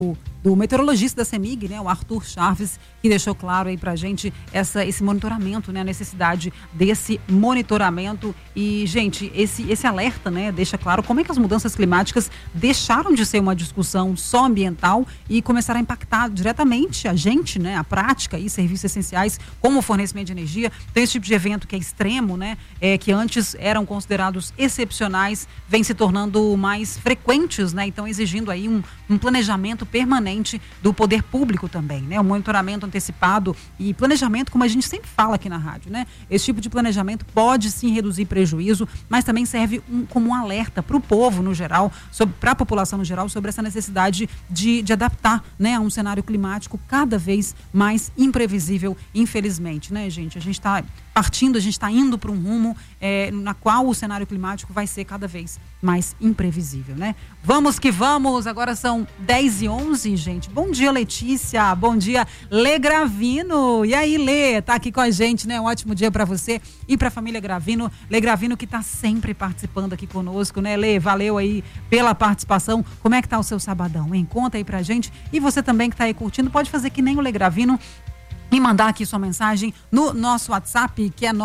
do meteorologista da CEMIG, né, o Arthur Chaves, que deixou claro aí pra gente esse monitoramento, né, a necessidade desse monitoramento. E, gente, esse alerta, né, deixa claro como é que as mudanças climáticas deixaram de ser uma discussão só ambiental e começaram a impactar diretamente a gente, né, a prática e serviços essenciais, como o fornecimento de energia. Tem esse tipo de evento que é extremo, né, que antes eram considerados excepcionais, vem se tornando mais frequentes, né, então exigindo aí um planejamento permanente do poder público também, né? O monitoramento antecipado e planejamento, como a gente sempre fala aqui na rádio, né? Esse tipo de planejamento pode sim reduzir prejuízo, mas também serve como um alerta para o povo no geral, para a população no geral, sobre essa necessidade de adaptar, né, a um cenário climático cada vez mais imprevisível, infelizmente, né, gente? A gente está partindo, a gente está indo para um rumo na qual o cenário climático vai ser cada vez mais imprevisível, né? Vamos que vamos, agora são 10h11, gente. Bom dia, Letícia, bom dia, Lê Gravino. E aí, Lê, tá aqui com a gente, né? Um ótimo dia para você e para a família Gravino. Lê Gravino que tá sempre participando aqui conosco, né, Lê? Valeu aí pela participação. Como é que tá o seu sabadão, hein? Conta aí pra gente. E você também que tá aí curtindo, pode fazer que nem o Lê Gravino e mandar aqui sua mensagem no nosso WhatsApp, que é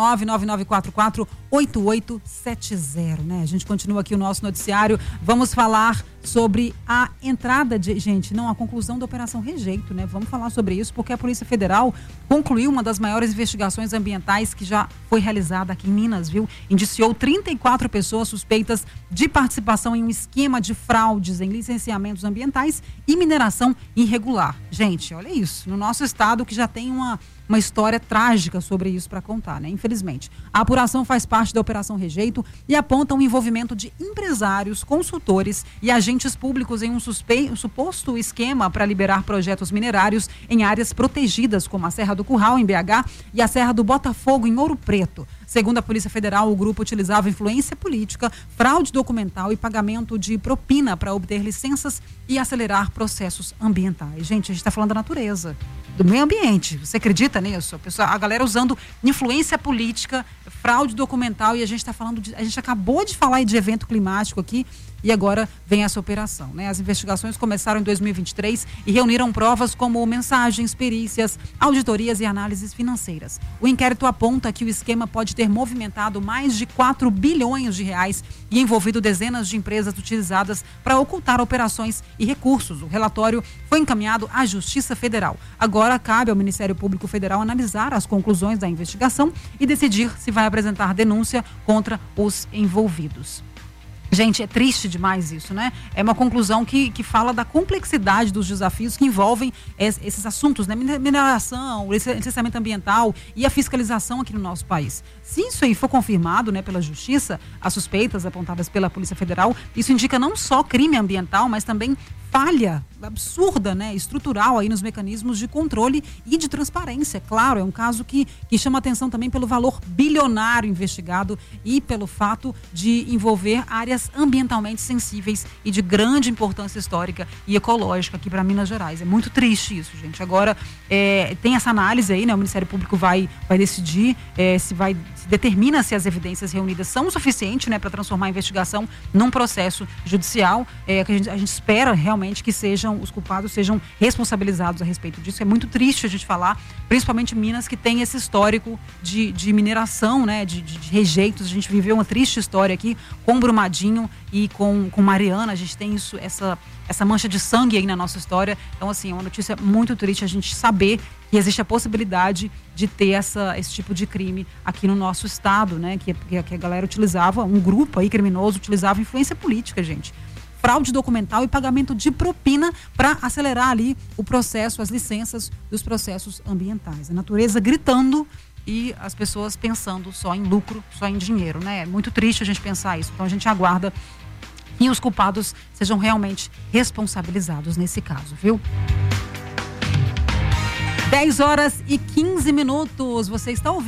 999448870, né? A gente continua aqui o nosso noticiário. Vamos falar sobre a entrada a conclusão da Operação Rejeito, né? Vamos falar sobre isso porque a Polícia Federal concluiu uma das maiores investigações ambientais que já foi realizada aqui em Minas, viu? Indiciou 34 pessoas suspeitas de participação em um esquema de fraudes em licenciamentos ambientais e mineração irregular. Gente, olha isso, no nosso estado que já tem uma história trágica sobre isso para contar, né? Infelizmente. A apuração faz parte da Operação Rejeito e aponta o envolvimento de empresários, consultores e agentes públicos em um suposto esquema para liberar projetos minerários em áreas protegidas, como a Serra do Curral, em BH, e a Serra do Botafogo, em Ouro Preto. Segundo a Polícia Federal, o grupo utilizava influência política, fraude documental e pagamento de propina para obter licenças e acelerar processos ambientais. Gente, a gente está falando da natureza, do meio ambiente. Você acredita nisso? A galera usando influência política, fraude documental, e a gente está falando a gente acabou de falar de evento climático aqui e agora vem essa operação, né? As investigações começaram em 2023 e reuniram provas como mensagens, perícias, auditorias e análises financeiras. O inquérito aponta que o esquema pode ter movimentado mais de 4 bilhões de reais e envolvido dezenas de empresas utilizadas para ocultar operações e recursos. O relatório foi encaminhado à Justiça Federal. Agora cabe ao Ministério Público Federal analisar as conclusões da investigação e decidir se vai apresentar denúncia contra os envolvidos. Gente, é triste demais isso, né? É uma conclusão que fala da complexidade dos desafios que envolvem esses assuntos, né? Mineração, licenciamento ambiental e a fiscalização aqui no nosso país. Se isso aí for confirmado, né, pela Justiça, as suspeitas apontadas pela Polícia Federal, isso indica não só crime ambiental, mas também falha absurda, né, estrutural aí nos mecanismos de controle e de transparência. Claro, é um caso que chama atenção também pelo valor bilionário investigado e pelo fato de envolver áreas ambientalmente sensíveis e de grande importância histórica e ecológica aqui para Minas Gerais. É muito triste isso, gente. Agora, tem essa análise aí, né, o Ministério Público vai decidir se determina se as evidências reunidas são o suficiente, né, para transformar a investigação num processo judicial, que a gente espera realmente que os culpados sejam responsabilizados a respeito disso. É muito triste a gente falar, principalmente Minas, que tem esse histórico de mineração, né, de rejeitos. A gente viveu uma triste história aqui com Brumadinho e com Mariana. A gente tem essa mancha de sangue aí na nossa história. Então, assim, é uma notícia muito triste a gente saber que existe a possibilidade de ter esse tipo de crime aqui no nosso estado, né? Que a galera utilizava, um grupo aí criminoso utilizava influência política, gente. Fraude documental e pagamento de propina para acelerar ali o processo, as licenças dos processos ambientais. A natureza gritando e as pessoas pensando só em lucro, só em dinheiro, né? É muito triste a gente pensar isso. Então a gente aguarda que os culpados sejam realmente responsabilizados nesse caso, viu? 10h15. Você está ouvindo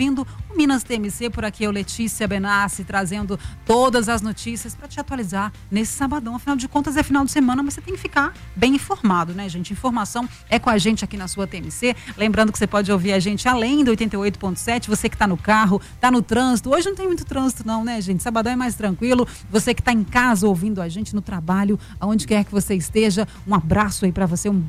O Minas TMC, por aqui eu, Letícia Benassi, trazendo todas as notícias para te atualizar nesse sabadão. Afinal de contas é final de semana, mas você tem que ficar bem informado, né, gente? Informação é com a gente aqui na sua TMC. Lembrando que você pode ouvir a gente além do 88.7, você que está no carro, está no trânsito. Hoje não tem muito trânsito não, né, gente? Sabadão é mais tranquilo. Você que está em casa ouvindo a gente no trabalho, aonde quer que você esteja, um abraço aí para você, um